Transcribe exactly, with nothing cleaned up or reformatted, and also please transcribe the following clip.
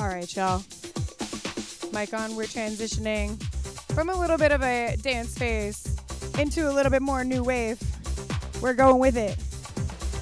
All right, y'all. Mic on, we're transitioning from a little bit of a dance phase into a little bit more new wave. We're going with it.